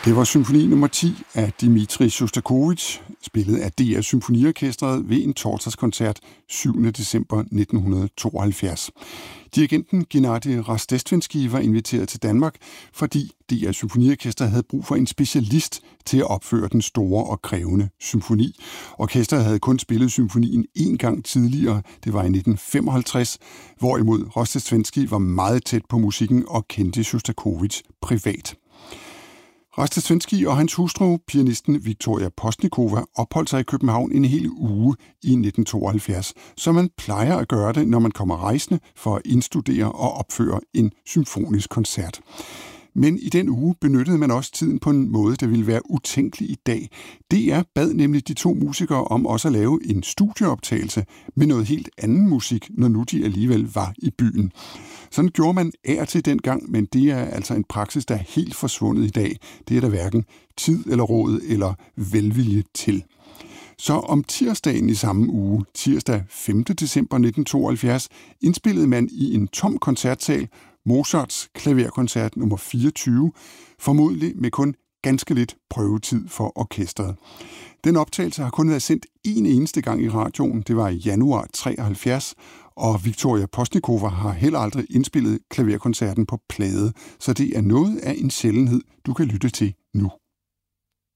Det var symfoni nummer 10 af Dmitrij Sjostakovitj, spillet af DR Symfoniorkestret ved en torsdagskoncert 7. december 1972. Dirigenten Gennady Rostestvenskij var inviteret til Danmark, fordi DR Symfoniorkestret havde brug for en specialist til at opføre den store og krævende symfoni. Orkestret havde kun spillet symfonien én gang tidligere, det var i 1955, hvorimod Rostestvenskij var meget tæt på musikken og kendte Sjostakovitj privat. Rostestvenskij og hans hustru, pianisten Viktoria Postnikova, opholdt sig i København en hel uge i 1972, som man plejer at gøre det, når man kommer rejsende for at indstudere og opføre en symfonisk koncert. Men i den uge benyttede man også tiden på en måde, der ville være utænkelig i dag. DR bad nemlig de to musikere om også at lave en studieoptagelse med noget helt anden musik, når nu de alligevel var i byen. Sådan gjorde man af til dengang, men det er altså en praksis, der er helt forsvundet i dag. Det er der hverken tid eller råd eller velvilje til. Så om tirsdagen i samme uge, tirsdag 5. december 1972, indspillede man i en tom koncertsal Mozarts klaverkoncert nummer 24, formodentlig med kun ganske lidt prøvetid for orkestret. Den optagelse har kun været sendt en eneste gang i radioen, det var i januar 73, og Viktoria Postnikova har heller aldrig indspillet klaverkoncerten på plade, så det er noget af en sjældenhed, du kan lytte til nu.